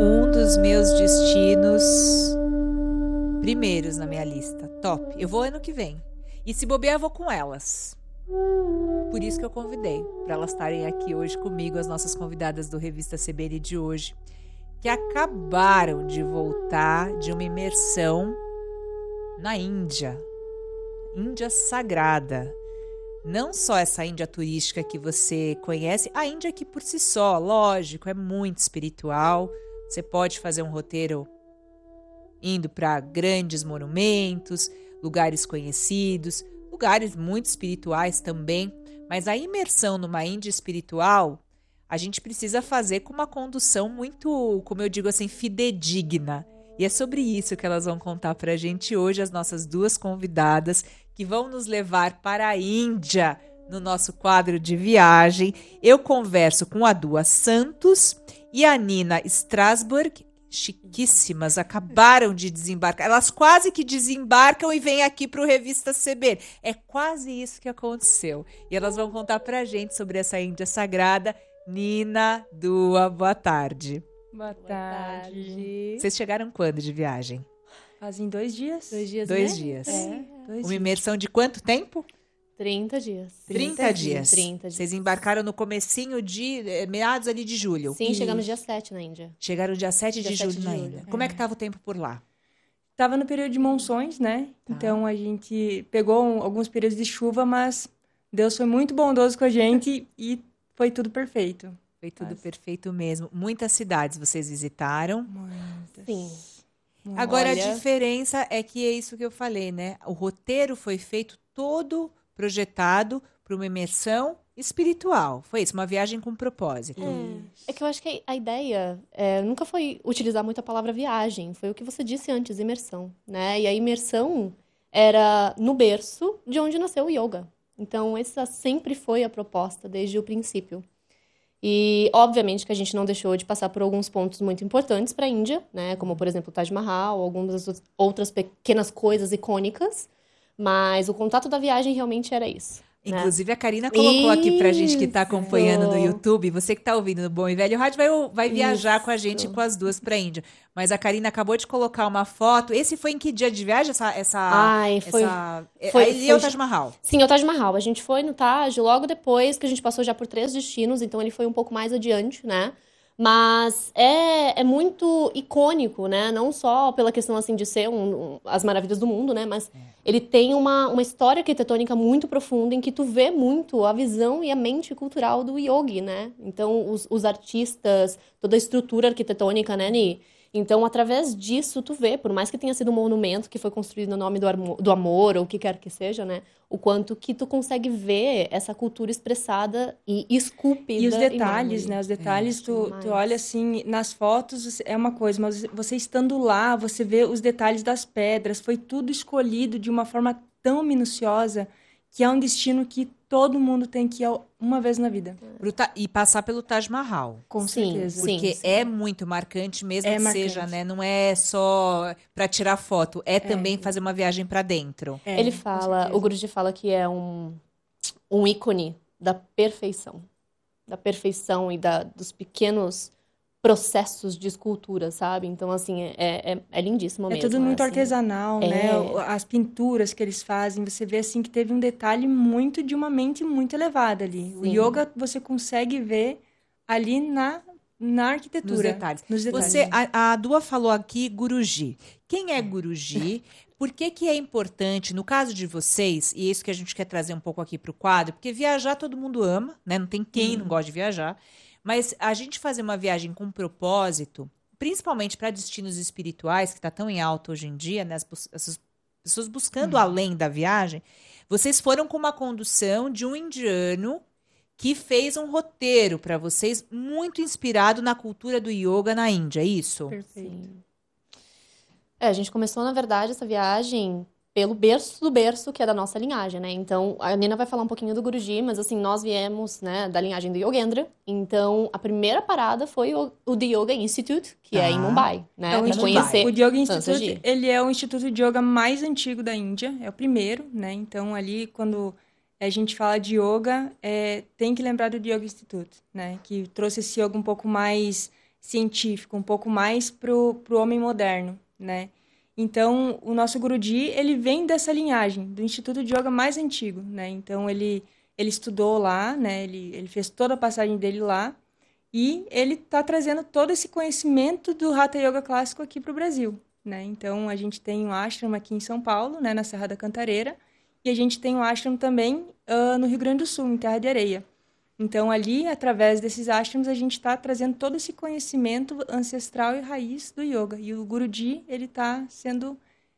Um dos meus destinos primeiros na minha lista. Top. Eu vou ano que vem. E se bobear, eu vou com elas. Por isso que eu convidei, para elas estarem aqui hoje comigo, as nossas convidadas do Revista CBN de hoje, que acabaram de voltar de uma imersão na Índia. Índia Sagrada. Não só essa Índia turística que você conhece, a Índia que por si só, lógico, é muito espiritual. Você pode fazer um roteiro indo para grandes monumentos, lugares conhecidos, lugares muito espirituais também. Mas a imersão numa Índia espiritual, a gente precisa fazer com uma condução muito, como eu digo assim, fidedigna. E é sobre isso que elas vão contar para a gente hoje, as nossas duas convidadas, que vão nos levar para a Índia no nosso quadro de viagem. Eu converso com a Dua Santos e a Nina Strasberg, chiquíssimas, acabaram de desembarcar. Elas quase que desembarcam e vêm aqui para o Revista CBN. É quase isso que aconteceu. E elas vão contar para a gente sobre essa Índia Sagrada. Nina, Dua, boa tarde. Boa tarde. Vocês chegaram quando de viagem? Fazem 2 dias. 2 dias, Dois né? dias. É, 2 Uma imersão de quanto tempo? 30 dias. 30 dias. 30 dias. Vocês embarcaram no comecinho de meados ali de julho. Sim, chegamos dia 7 na Índia. Chegaram dia 7 de Dia 7 julho de na julho. Índia. Como é que estava o tempo por lá? Tava no período de monções, né? Tá. Então a gente pegou alguns períodos de chuva, mas Deus foi muito bondoso com a gente e foi tudo perfeito. Foi tudo Mas- perfeito mesmo. Muitas cidades vocês visitaram. Muitas. Sim. Agora, a Olha- diferença é que é isso que eu falei, né? O roteiro foi feito todo projetado para uma imersão espiritual. Foi isso, uma viagem com propósito. É que eu acho que a ideia nunca foi utilizar muito a palavra viagem. Foi o que você disse antes, imersão, né? E a imersão era no berço de onde nasceu o yoga. Então, essa sempre foi a proposta desde o princípio. E, obviamente, que a gente não deixou de passar por alguns pontos muito importantes para a Índia, né? Como, por exemplo, o Taj Mahal, algumas outras pequenas coisas icônicas. Mas o contato da viagem realmente era isso. né? Inclusive, a Karina colocou aqui pra gente que tá acompanhando no Isso. YouTube. Você que tá ouvindo no Bom e Velho Rádio vai viajar com a gente Isso. com as duas pra Índia. Mas a Karina acabou de colocar uma foto. Esse foi em que dia de viagem? Ai, foi- Aí é o foi- Taj Mahal. Sim, é o Taj Mahal. A gente foi no Taj logo depois que a gente passou já por 3 destinos, então ele foi um pouco mais adiante, né? Mas é muito icônico, né? Não só pela questão, assim, de ser as maravilhas do mundo, né? Mas ele tem uma história arquitetônica muito profunda em que tu vê muito a visão e a mente cultural do yogi, né? Então, os artistas, toda a estrutura arquitetônica, né, Ni? Então, através disso, tu vê, por mais que tenha sido um monumento que foi construído no nome do amor, ou o que quer que seja, né? O quanto que tu consegue ver essa cultura expressada e esculpida E os em detalhes, mármore. né? Os detalhes, tu demais. olha assim, nas fotos é uma coisa, mas você estando lá, você vê os detalhes das pedras. Foi tudo escolhido de uma forma tão minuciosa que é um destino que todo mundo tem que ir uma vez na vida. E passar pelo Taj Mahal. Com Sim, certeza. sim. Porque é muito marcante, mesmo É que marcante. seja, né? Não é só pra tirar foto, é também fazer uma viagem pra dentro. É, Ele com fala, certeza. o Guruji fala que é um ícone da perfeição. Da perfeição e dos pequenos processos de escultura, sabe? Então, assim, é lindíssimo É mesmo. tudo muito assim. artesanal, né? As pinturas que eles fazem, você vê assim que teve um detalhe muito de uma mente muito elevada ali. O Sim. yoga você consegue ver ali na arquitetura. Nos detalhes. Nos detalhes. A Dua falou aqui Guruji. Quem é Guruji? Por que é importante, no caso de vocês, e é isso que a gente quer trazer um pouco aqui para o quadro, porque viajar todo mundo ama, né? Não tem quem não gosta de viajar, mas a gente fazer uma viagem com propósito, principalmente para destinos espirituais, que está tão em alta hoje em dia, né? As pessoas buscando além da viagem, vocês foram com uma condução de um indiano que fez um roteiro para vocês muito inspirado na cultura do yoga na Índia, é isso? Perfeito. Sim. A gente começou, na verdade, essa viagem pelo berço do berço, que é da nossa linhagem, né? Então, a Nina vai falar um pouquinho do Guruji, mas, assim, nós viemos, né, da linhagem do Yogendra. Então, a primeira parada foi o The Yoga Institute, que é em Mumbai, né? o Pra Instituto- conhecer o Yoga Sansaji. Institute, ele é o instituto de yoga mais antigo da Índia, é o primeiro, né? Então, ali, quando a gente fala de yoga, tem que lembrar do Yoga Institute, né? Que trouxe esse yoga um pouco mais científico, um pouco mais pro homem moderno, né? Então, o nosso Guruji, ele vem dessa linhagem, do Instituto de Yoga mais antigo, né? Então, ele estudou lá, né? Ele fez toda a passagem dele lá e ele está trazendo todo esse conhecimento do Hatha Yoga clássico aqui para o Brasil, né? Então, a gente tem um ashram aqui em São Paulo, né? Na Serra da Cantareira, e a gente tem um ashram também no Rio Grande do Sul, em Terra de Areia. Então, ali, através desses ashrams, a gente está trazendo todo esse conhecimento ancestral e raiz do yoga. E o Guruji, ele está sendo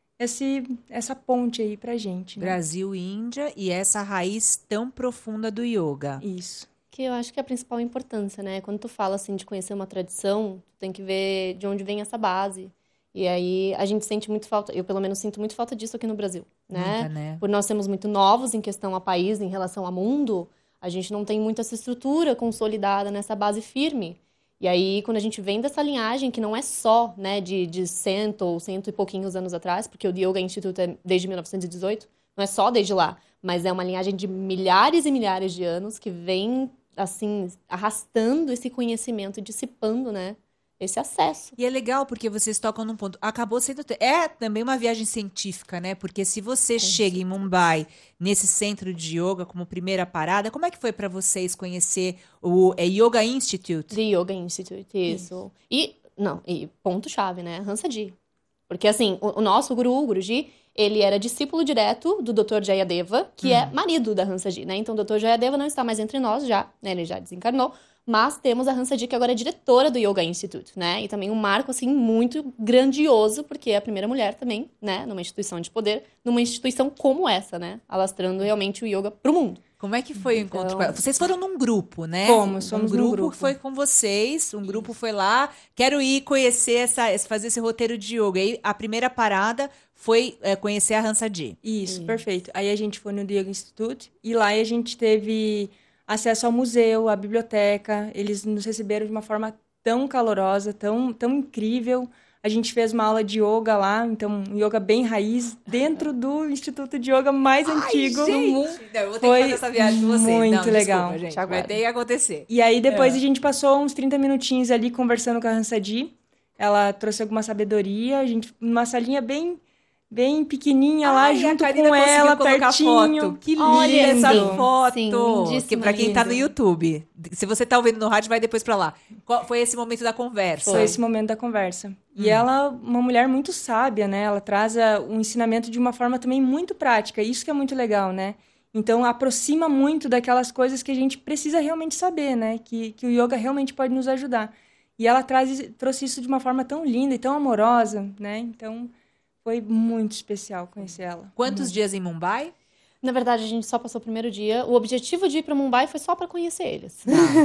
essa ponte aí pra gente, né? Brasil e Índia e essa raiz tão profunda do yoga. Isso. Que eu acho que é a principal importância, né? Quando tu fala, assim, de conhecer uma tradição, tu tem que ver de onde vem essa base. E aí, a gente sente muito falta, eu pelo menos sinto muito falta disso aqui no Brasil, né? Muita, né? Por nós sermos muito novos em questão a país, em relação ao mundo, a gente não tem muito essa estrutura consolidada nessa base firme. E aí, quando a gente vem dessa linhagem, que não é só, né, de cento e pouquinhos anos atrás, porque o Yoga Institute é desde 1918, não é só desde lá, mas é uma linhagem de milhares e milhares de anos que vem, assim, arrastando esse conhecimento, dissipando, né, esse acesso. E é legal porque vocês tocam num ponto. Acabou sendo. É também uma viagem científica, né? Porque se você chega em Mumbai, nesse centro de yoga, como primeira parada, como é que foi para vocês conhecer o Yoga Institute? The Yoga Institute, isso. E ponto-chave, né? Hansa-ji. Porque, assim, o nosso guru, o Guruji, ele era discípulo direto do Dr. Jayadeva, que é marido da Hansa-ji, né? Então, o Dr. Jayadeva não está mais entre nós já, né? Ele já desencarnou. Mas temos a Hansa-ji, que agora é diretora do Yoga Institute, né? E também um marco, assim, muito grandioso, porque é a primeira mulher também, né? Numa instituição de poder, numa instituição como essa, né? Alastrando realmente o yoga pro mundo. Como é que foi o encontro com ela? Vocês foram num grupo, né? Somos um num grupo. Foi com vocês, um grupo foi lá, quero ir conhecer fazer esse roteiro de yoga. E a primeira parada foi conhecer a Hansa-ji. Isso, perfeito. Aí a gente foi no Yoga Institute e lá a gente teve acesso ao museu, à biblioteca. Eles nos receberam de uma forma tão calorosa, tão incrível. A gente fez uma aula de yoga lá, então um yoga bem raiz, dentro do Instituto de Yoga mais antigo do mundo. Não, eu vou ter que fazer essa viagem com vocês. Muito não, legal. Desculpa, gente. Vai ter que acontecer. E aí depois a gente passou uns 30 minutinhos ali conversando com a Hansa-ji. Ela trouxe alguma sabedoria, a gente numa salinha bem pequenininha lá, junto com ela, pertinho. Foto. Que Olha, linda essa sim. foto. Sim, que pra quem tá no lindo. YouTube. Se você tá ouvindo no rádio, vai depois pra lá. Qual foi esse momento da conversa? Foi esse momento da conversa. E ela, uma mulher muito sábia, né? Ela traz um ensinamento de uma forma também muito prática. Isso que é muito legal, né? Então, aproxima muito daquelas coisas que a gente precisa realmente saber, né? Que o yoga realmente pode nos ajudar. E ela trouxe isso de uma forma tão linda e tão amorosa, né? Então, foi muito especial conhecer ela. Quantos dias em Mumbai? Na verdade, a gente só passou o primeiro dia. O objetivo de ir para Mumbai foi só para conhecer eles.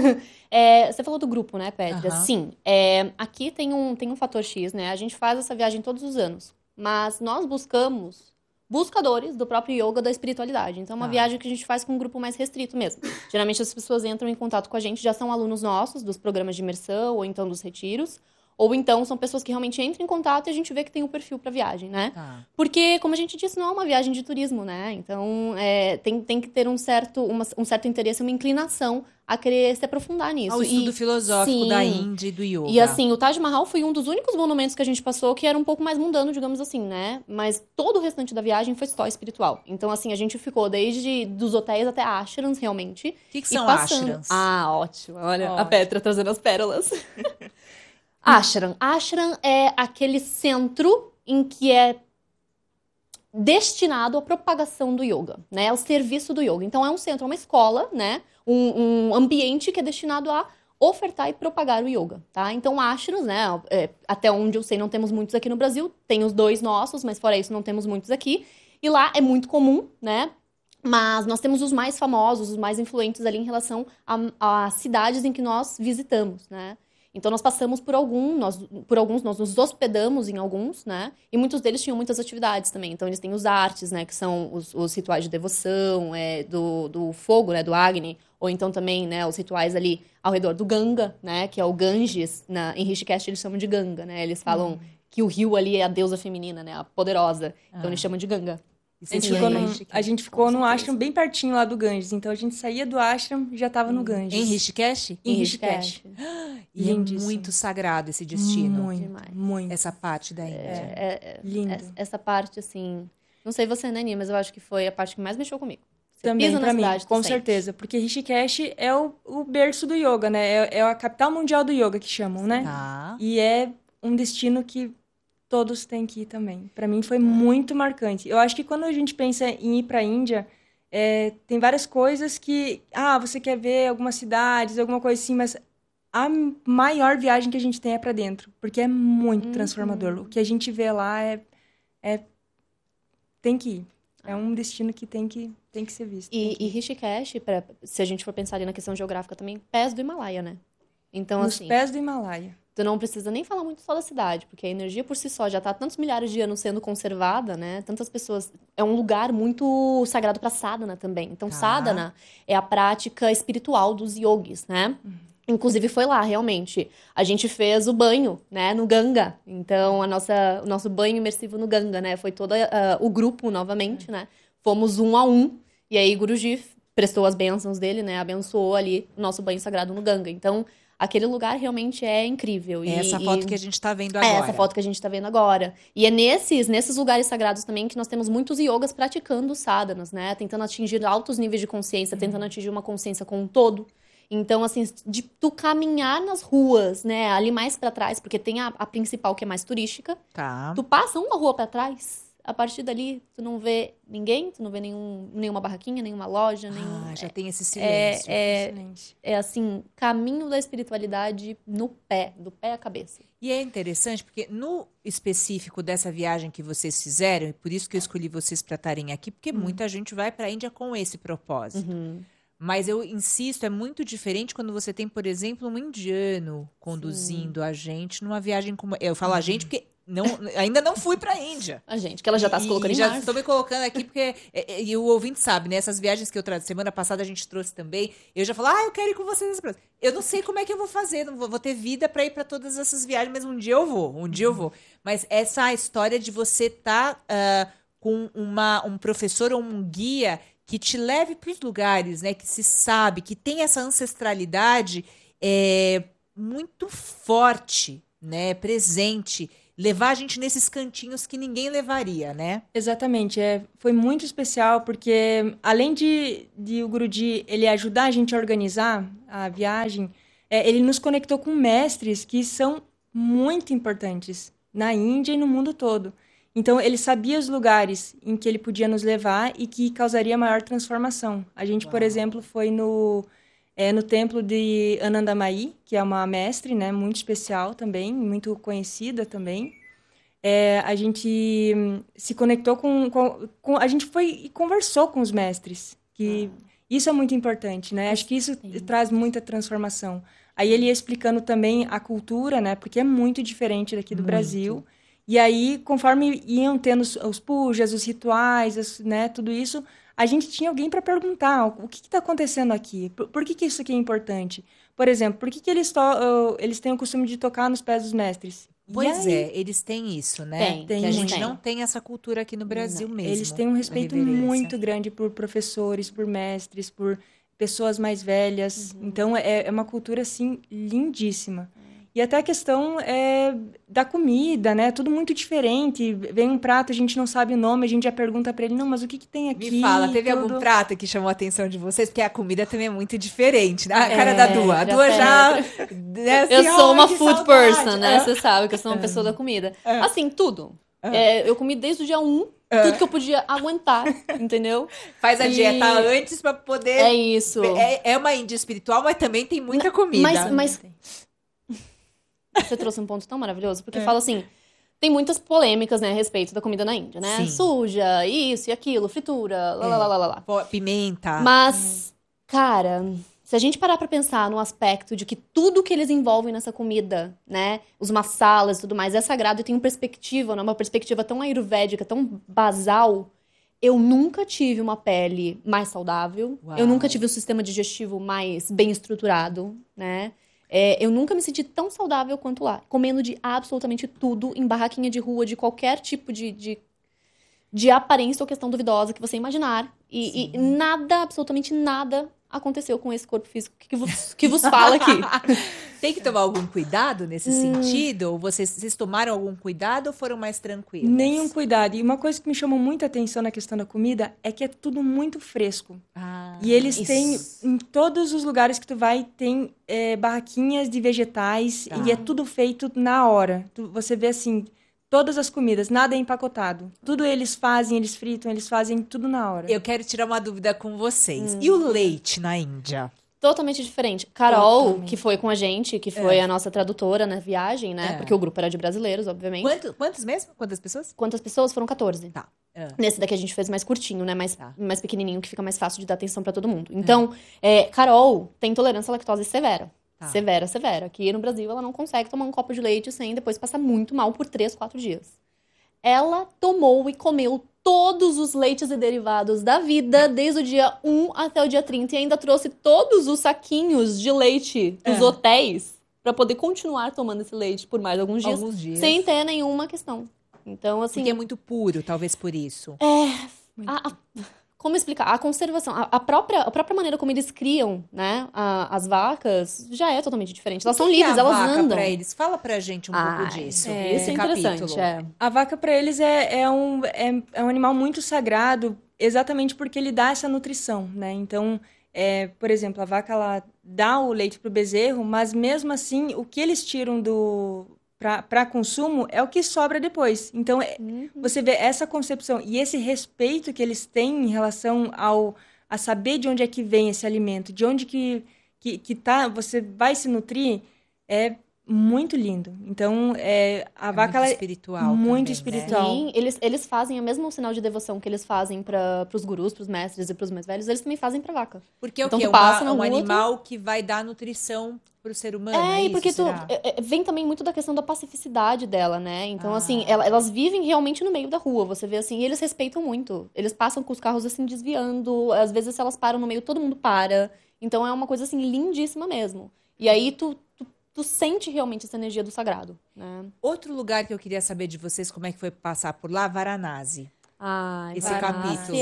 Você falou do grupo, né, Petra? Sim. Aqui tem um fator X, né? A gente faz essa viagem todos os anos. Mas nós buscamos buscadores do próprio yoga, da espiritualidade. Então, é uma viagem que a gente faz com um grupo mais restrito mesmo. Geralmente, as pessoas entram em contato com a gente, já são alunos nossos, dos programas de imersão, ou então dos retiros. Ou então, são pessoas que realmente entram em contato e a gente vê que tem um perfil para viagem, né? Porque, como a gente disse, não é uma viagem de turismo, né? Então, tem que ter um certo interesse, uma inclinação a querer se aprofundar nisso. Ao estudo filosófico da Índia e do yoga. E assim, o Taj Mahal foi um dos únicos monumentos que a gente passou que era um pouco mais mundano, digamos assim, né? Mas todo o restante da viagem foi só espiritual. Então, assim, a gente ficou desde dos hotéis até ashrams, realmente. O que são ashrams? Ótimo. Olha, a Petra trazendo as pérolas. Ashram. Ashram é aquele centro em que é destinado à propagação do yoga, né? Ao serviço do yoga. Então, é um centro, é uma escola, né? Um ambiente que é destinado a ofertar e propagar o yoga, tá? Então, ashrams, né? Até onde eu sei, não temos muitos aqui no Brasil. Tem os 2 nossos, mas fora isso, não temos muitos aqui. E lá é muito comum, né? Mas nós temos os mais famosos, os mais influentes ali em relação a cidades em que nós visitamos, né? Então, nós passamos por alguns, nós nos hospedamos em alguns, né? E muitos deles tinham muitas atividades também. Então, eles têm os artes, né? Que são os rituais de devoção, do fogo, né? Do Agni. Ou então também, né? Os rituais ali ao redor do Ganga, né? Que é o Ganges. Em Rishikesh, eles chamam de Ganga, né? Eles falam que o rio ali é a deusa feminina, né? A poderosa. Então, eles chamam de Ganga. E A você gente foi ficou em num, Rishikesh? a gente ficou Com num certeza. ashram bem pertinho lá do Ganges. Então a gente saía do ashram e já estava no Ganges. Em Rishikesh? Em Rishikesh. E é Lindíssimo. muito sagrado esse destino. Muito, Demais. muito. Essa parte da Índia. Lindo. Essa parte, assim... Não sei você, né, Nia, mas eu acho que foi a parte que mais mexeu comigo. Você Também pisa na pra mim, cidade, tu com sente. certeza. Porque Rishikesh é o berço do yoga, né? É a capital mundial do yoga que chamam, né? Tá. E é um destino que todos têm que ir também. Pra mim foi muito marcante. Eu acho que quando a gente pensa em ir pra Índia, tem várias coisas que... você quer ver algumas cidades, alguma coisa assim, mas a maior viagem que a gente tem é pra dentro. Porque é muito transformador. O que a gente vê lá tem que ir. É um destino que tem que ser visto. Tem que E ir. Rishikesh, se a gente for pensar ali na questão geográfica também, pés do Himalaia, né? Então, Nos assim, pés do Himalaia. tu não precisa nem falar muito só da cidade, porque a energia por si só já tá há tantos milhares de anos sendo conservada, né? Tantas pessoas... É um lugar muito sagrado pra sadhana também. Então, Tá. sadhana é a prática espiritual dos yogis, né? Inclusive foi lá, realmente. A gente fez o banho, né, no Ganga. Então, o nosso banho imersivo no Ganga, né? Foi todo o grupo, novamente, né? Fomos 1 a 1. E aí, Guruji prestou as bênçãos dele, né? Abençoou ali o nosso banho sagrado no Ganga. Então, aquele lugar realmente é incrível. É essa foto que a gente tá vendo agora. É essa foto que a gente tá vendo agora. E é nesses lugares sagrados também que nós temos muitos yogas praticando sadhanas, né? Tentando atingir altos níveis de consciência, tentando atingir uma consciência com um todo. Então, assim, de tu caminhar nas ruas, né, ali mais pra trás, porque tem a principal que é mais turística, Tá. tu passa uma rua pra trás, a partir dali tu não vê ninguém, tu não vê nenhuma barraquinha, nenhuma loja, nenhum... Já tem esse silêncio. Excelente. É assim, caminho da espiritualidade no pé, do pé à cabeça. E é interessante porque no específico dessa viagem que vocês fizeram, e por isso que eu escolhi vocês para estarem aqui, porque muita gente vai para a Índia com esse propósito. Mas eu insisto, é muito diferente quando você tem, por exemplo, um indiano conduzindo a gente numa viagem como... Eu falo a gente porque ainda não fui para a Índia. A gente, que ela já tá se colocando em já março. estou me colocando aqui porque e o ouvinte sabe, né? Essas viagens que eu trouxe semana passada a gente trouxe também. Eu já falo, eu quero ir com vocês nessa próxima. Eu não sei como é que eu vou fazer, não vou ter vida para ir para todas essas viagens, mas um dia eu vou. Mas essa história de você estar com um professor ou um guia que te leve para os lugares, né? Que se sabe, que tem essa ancestralidade muito forte, né? Presente. Levar a gente nesses cantinhos que ninguém levaria, né? Exatamente. Foi muito especial porque, além de o Guruji ele ajudar a gente a organizar a viagem, ele nos conectou com mestres que são muito importantes na Índia e no mundo todo. Então, ele sabia os lugares em que ele podia nos levar e que causaria maior transformação. A gente, por exemplo, foi no templo de Anandamayi, que é uma mestre, né, muito especial também, muito conhecida também. A gente se conectou a gente foi e conversou com os mestres, que isso é muito importante, né? Acho que isso traz muita transformação. Aí ele ia explicando também a cultura, né, porque é muito diferente daqui do Brasil. E aí, conforme iam tendo os pujas, os rituais, né, tudo isso, a gente tinha alguém para perguntar o que está acontecendo aqui, por que isso aqui é importante? Por exemplo, por que eles têm o costume de tocar nos pés dos mestres? Pois eles têm isso, né? Tem, que a gente tem. não tem essa cultura aqui no Brasil mesmo. Eles têm um respeito muito grande por professores, por mestres, por pessoas mais velhas. Então, é uma cultura, assim, lindíssima. E até a questão da comida, né? Tudo muito diferente. Vem um prato, a gente não sabe o nome, a gente já pergunta pra ele, não, mas o que tem aqui? Me fala, teve algum prato que chamou a atenção de vocês? Porque a comida também é muito diferente, né? A cara da Dua. A Dua já... Né, assim, eu sou uma food person, né? Você sabe que eu sou uma pessoa da comida. Assim, tudo. Eu comi desde o dia 1, tudo que eu podia aguentar, entendeu? Faz a dieta antes pra poder... É isso. É uma Índia espiritual, mas também tem muita comida. Mas você trouxe um ponto tão maravilhoso, porque fala assim, tem muitas polêmicas, né, a respeito da comida na Índia, né? Sim. Suja, isso e aquilo, fritura, lá. Pimenta. Mas, cara, se a gente parar pra pensar no aspecto de que tudo que eles envolvem nessa comida, né, os masalas e tudo mais, é sagrado e tem uma perspectiva, né, uma perspectiva tão ayurvédica, tão basal. Eu nunca tive uma pele mais saudável, eu nunca tive um sistema digestivo mais bem estruturado, né? Eu nunca me senti tão saudável quanto lá, comendo de absolutamente tudo, em barraquinha de rua, de qualquer tipo de de aparência ou questão duvidosa que você imaginar. E nada, absolutamente nada, aconteceu com esse corpo físico que vos fala aqui. Tem que tomar algum cuidado nesse sentido? Ou vocês tomaram algum cuidado ou foram mais tranquilos? Nenhum cuidado. E uma coisa que me chamou muita atenção na questão da comida é que é tudo muito fresco. E eles têm, em todos os lugares que tu vai, tem barraquinhas de vegetais e é tudo feito na hora. Você vê assim, todas as comidas, nada é empacotado. Tudo eles fazem, eles fritam, eles fazem tudo na hora. Eu quero tirar uma dúvida com vocês. E o leite na Índia? Totalmente diferente. Carol, que foi com a gente, que foi a nossa tradutora na viagem, né? Porque o grupo era de brasileiros, obviamente. Quantos mesmo? Quantas pessoas? Quantas pessoas? Foram 14. Tá. Nesse daqui a gente fez mais curtinho, né? Mais pequenininho, que fica mais fácil de dar atenção pra todo mundo. Então, Carol tem intolerância à lactose severa. Severa, severa. Aqui no Brasil, ela não consegue tomar um copo de leite sem depois passar muito mal por 3, 4 dias. Ela tomou e comeu todos os leites e derivados da vida, desde o dia 1 até o dia 30, e ainda trouxe todos os saquinhos de leite dos hotéis pra poder continuar tomando esse leite por mais alguns dias. Sem ter nenhuma questão. Então, assim... Porque é muito puro, talvez por isso. Como explicar? A conservação, a própria maneira como eles criam, né, as vacas, já é totalmente diferente. Elas são livres, elas andam. Pra eles? Fala pra gente um pouco disso. Isso é interessante. A vaca para eles é um animal muito sagrado, exatamente porque ele dá essa nutrição, né? Então, por exemplo, a vaca ela dá o leite pro bezerro, mas mesmo assim, o que eles tiram para consumo é o que sobra depois. Então, você vê essa concepção e esse respeito que eles têm em relação a saber de onde é que vem esse alimento, de onde que você vai se nutrir, é muito lindo. Então, a vaca... Muito espiritual muito também, espiritual. Sim, eles fazem o mesmo sinal de devoção que eles fazem para os gurus, para os mestres e para os mais velhos, eles também fazem para vaca. Porque então, o quê? Um animal que vai dar nutrição pro ser humano, e porque vem também muito da questão da pacificidade dela, né? Então, assim, elas vivem realmente no meio da rua, você vê assim, e eles respeitam muito. Eles passam com os carros, assim, desviando. Às vezes, se elas param no meio, todo mundo para. Então, é uma coisa, assim, lindíssima mesmo. E aí, tu sente realmente essa energia do sagrado, né? Outro lugar que eu queria saber de vocês, como é que foi passar por lá, Varanasi. Esse capítulo.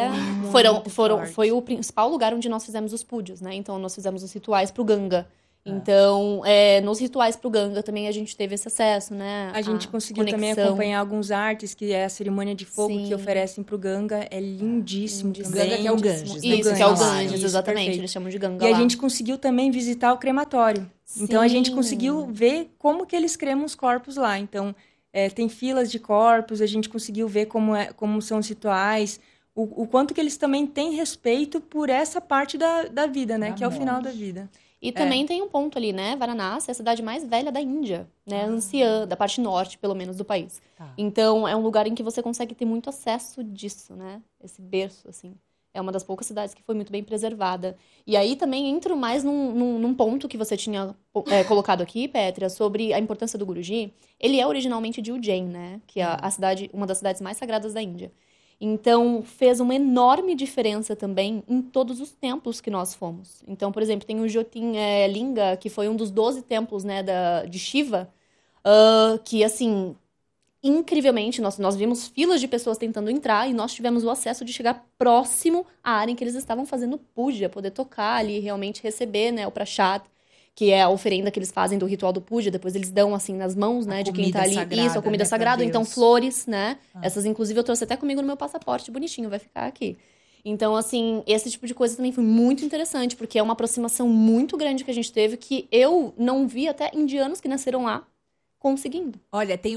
Foi o principal lugar onde nós fizemos os púdios, né? Então, nós fizemos os rituais pro Ganga. Então, nos rituais pro Ganga também a gente teve esse acesso, né? A gente conseguiu também acompanhar alguns artes, que é a cerimônia de fogo que oferecem pro Ganga. É lindíssimo também. Ganga que é o Ganges, né? Isso, que é o Ganges, exatamente. Perfeito. Eles chamam de Ganga E lá. a gente conseguiu também visitar o crematório. Então, a gente conseguiu ver como que eles cremam os corpos lá. Então, tem filas de corpos, a gente conseguiu ver como são os rituais, o quanto que eles também têm respeito por essa parte da vida, né? Que é o final da vida. E também tem um ponto ali, né? Varanasi é a cidade mais velha da Índia, né? Anciã, da parte norte, pelo menos, do país. Então, é um lugar em que você consegue ter muito acesso disso, né? Esse berço, assim. É uma das poucas cidades que foi muito bem preservada. E aí também entro mais num ponto que você tinha colocado aqui, Pétria, sobre a importância do Guruji. Ele é originalmente de Ujjain, né? Que é uma das cidades mais sagradas da Índia. Então, fez uma enorme diferença também em todos os templos que nós fomos. Então, por exemplo, tem o Jyotirlinga, que foi um dos 12 templos, né, de Shiva, que, assim, incrivelmente, nós vimos filas de pessoas tentando entrar e nós tivemos o acesso de chegar próximo à área em que eles estavam fazendo puja, poder tocar ali e realmente receber, né, o prashad, que é a oferenda que eles fazem do ritual do puja, depois eles dão, assim, nas mãos, né, de quem tá ali. Sagrada, isso, a comida sagrada. Então, flores, né? Essas, inclusive, eu trouxe até comigo no meu passaporte, bonitinho, vai ficar aqui. Então, assim, esse tipo de coisa também foi muito interessante, porque é uma aproximação muito grande que a gente teve, que eu não vi até indianos que nasceram lá conseguindo. Olha, tem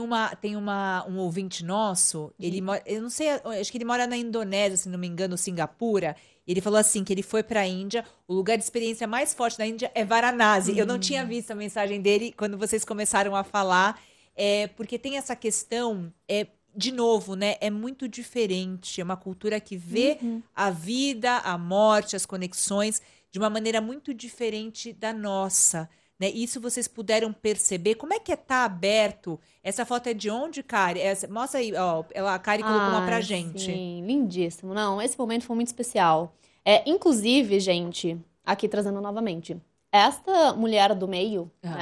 um ouvinte nosso, ele mora, eu não sei, acho que ele mora na Indonésia, se não me engano, Singapura. Ele falou assim, que ele foi pra Índia, o lugar de experiência mais forte da Índia é Varanasi. Eu não tinha visto a mensagem dele quando vocês começaram a falar, porque tem essa questão, de novo, né, é muito diferente, é uma cultura que vê a vida, a morte, as conexões de uma maneira muito diferente da nossa, né? Isso vocês puderam perceber, como é que tá aberto? Essa foto é de onde, Kari? Mostra aí, ó, a Kari colocou uma pra gente. Sim, lindíssimo. Não, esse momento foi muito especial. Inclusive, gente, aqui trazendo novamente, esta mulher do meio, né?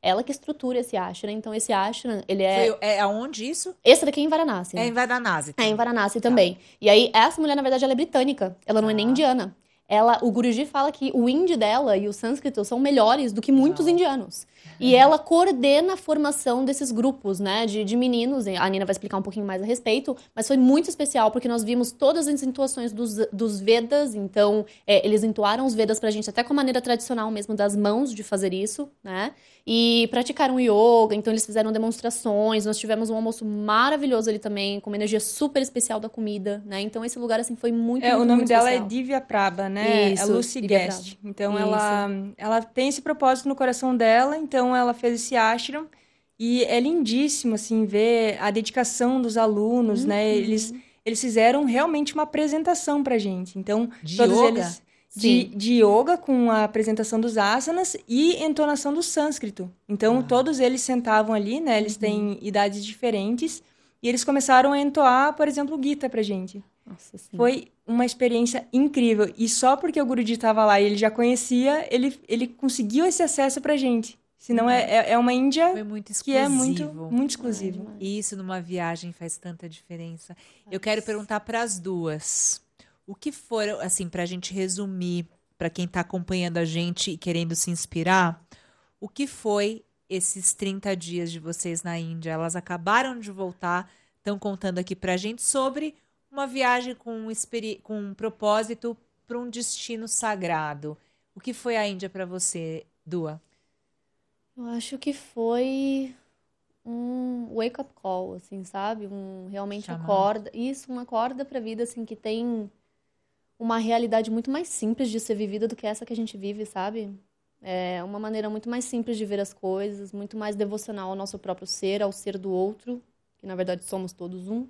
ela que estrutura esse ashram. Então, esse ashram, ele é... É aonde isso? Esse daqui é em Varanasi. É em Varanasi. É em Varanasi também. E aí, essa mulher, na verdade, ela é britânica. Ela não é nem indiana. O Guruji fala que o hindi dela e o sânscrito são melhores do que muitos indianos. E ela coordena a formação desses grupos, né, de meninos. A Nina vai explicar um pouquinho mais a respeito, mas foi muito especial porque nós vimos todas as entoações dos Vedas. Então, eles entoaram os Vedas pra gente até com a maneira tradicional mesmo das mãos de fazer isso, né? E praticaram yoga, então eles fizeram demonstrações. Nós tivemos um almoço maravilhoso ali também, com uma energia super especial da comida, né? Então, esse lugar, assim, foi muito, muito, o nome muito dela especial. é Divya Prabha, né? Isso, é Lucy Divya Guest. Prabha. Então, ela tem esse propósito no coração dela. Então, ela fez esse ashram. E é lindíssimo, assim, ver a dedicação dos alunos, né? Eles fizeram realmente uma apresentação pra gente. Então, todos eles... De yoga, com a apresentação dos asanas e entonação do sânscrito. Então, todos eles sentavam ali, né? Eles têm idades diferentes. E eles começaram a entoar, por exemplo, o Gita pra gente. Nossa, sim. Foi uma experiência incrível. E só porque o Guruji estava lá e ele já conhecia, ele conseguiu esse acesso pra gente. Senão é uma Índia que é muito, muito exclusiva. E isso numa viagem faz tanta diferença. Eu quero perguntar para as duas. O que foram, assim, para a gente resumir, para quem está acompanhando a gente e querendo se inspirar, o que foi esses 30 dias de vocês na Índia? Elas acabaram de voltar, estão contando aqui para a gente sobre uma viagem com um propósito para um destino sagrado. O que foi a Índia para você, Dua? Eu acho que foi um wake-up call, assim, sabe? Realmente acorda. Isso, uma acorda pra vida, assim, que tem uma realidade muito mais simples de ser vivida do que essa que a gente vive, sabe? É uma maneira muito mais simples de ver as coisas, muito mais devocional ao nosso próprio ser, ao ser do outro, que na verdade somos todos um.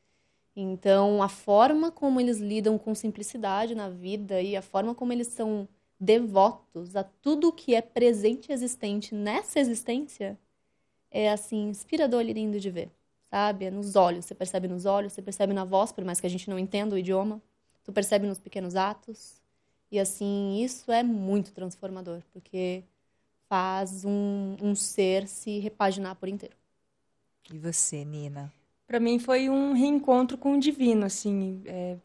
Então, a forma como eles lidam com simplicidade na vida e a forma como eles são devotos a tudo que é presente e existente nessa existência é, assim, inspirador e lindo de ver, sabe? É nos olhos, você percebe nos olhos, você percebe na voz, por mais que a gente não entenda o idioma, tu percebe nos pequenos atos. E, assim, isso é muito transformador, porque faz um ser se repaginar por inteiro. E você, Nina? Para mim foi um reencontro com o divino, assim.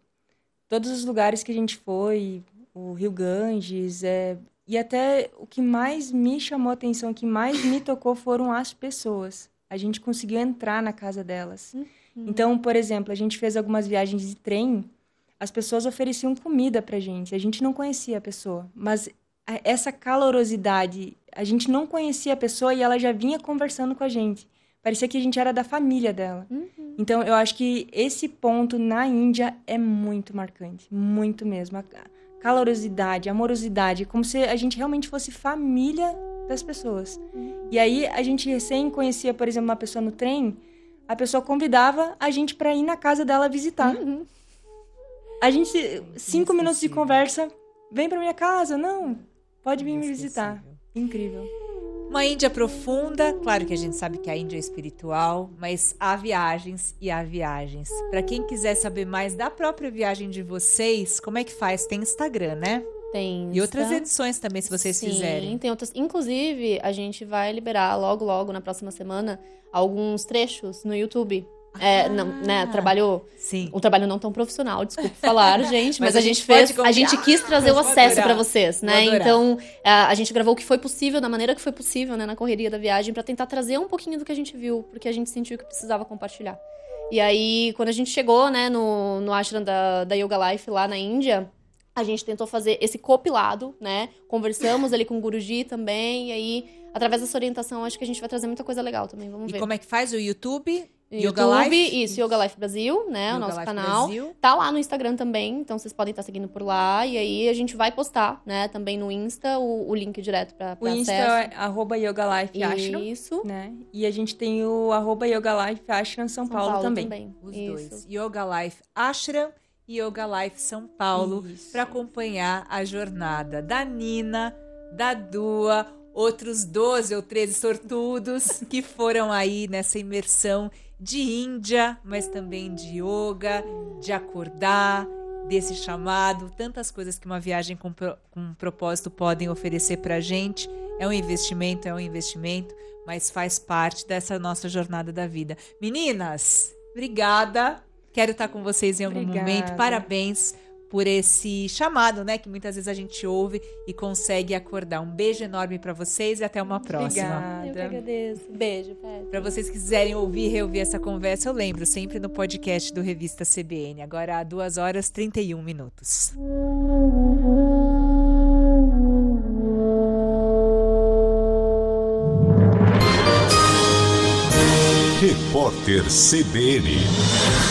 Todos os lugares que a gente foi, o Rio Ganges, e até o que mais me chamou a atenção, o que mais me tocou foram as pessoas. A gente conseguiu entrar na casa delas. Então, por exemplo, a gente fez algumas viagens de trem, as pessoas ofereciam comida pra gente. A gente não conhecia a pessoa, mas essa calorosidade, a gente não conhecia a pessoa e ela já vinha conversando com a gente. Parecia que a gente era da família dela. Então, eu acho que esse ponto na Índia é muito marcante, muito mesmo. A calorosidade, a amorosidade, como se a gente realmente fosse família das pessoas. E aí, a gente recém conhecia, por exemplo, uma pessoa no trem, a pessoa convidava a gente para ir na casa dela visitar. A gente, 5 minutos de conversa, vem para minha casa, não, pode vir me visitar. Incrível. Uma Índia profunda, claro que a gente sabe que a Índia é espiritual, mas há viagens e há viagens. Para quem quiser saber mais da própria viagem de vocês, como é que faz? Tem Instagram, né? Tem. E outras edições também, se vocês fizerem. Sim, tem outras. Inclusive, a gente vai liberar logo, logo, na próxima semana, alguns trechos no YouTube. Não, né, Sim. um trabalho não tão profissional, desculpe falar, gente, mas a gente fez, a gente quis trazer o acesso para vocês, né? Então, a gente gravou o que foi possível, da maneira que foi possível, né, na correria da viagem, para tentar trazer um pouquinho do que a gente viu, porque a gente sentiu que precisava compartilhar. E aí, quando a gente chegou, né, no ashram da Yoga Life lá na Índia, a gente tentou fazer esse compilado, né? Conversamos ali com o Guruji também, e aí, através dessa orientação, acho que a gente vai trazer muita coisa legal também, vamos ver. E como é que faz? O YouTube? Yoga Life? Isso, Yoga Life Brasil, né? O nosso canal. Brasil. Tá lá no Instagram também, então vocês podem estar seguindo por lá. E aí a gente vai postar, né? Também no Insta, o link direto pra acesso. O Insta é @yogalifeashram. Isso. Né? E a gente tem o @yogalifeashram São Paulo também. Os Isso. dois. Yoga Life Ashram e Yoga Life São Paulo, para acompanhar a jornada da Nina, da Dua, outros 12 ou 13 sortudos que foram aí nessa imersão de Índia, mas também de yoga, de acordar, desse chamado, tantas coisas que uma viagem com propósito podem oferecer pra gente. É um investimento, mas faz parte dessa nossa jornada da vida. Meninas, obrigada. Quero estar com vocês em algum momento. Parabéns por esse chamado, né? Que muitas vezes a gente ouve e consegue acordar. Um beijo enorme para vocês e até uma próxima. Obrigada. Eu que agradeço. Beijo, Pet. Para vocês que quiserem ouvir e reouvir essa conversa, eu lembro, sempre no podcast do Revista CBN. Agora há 2h31. Repórter CBN.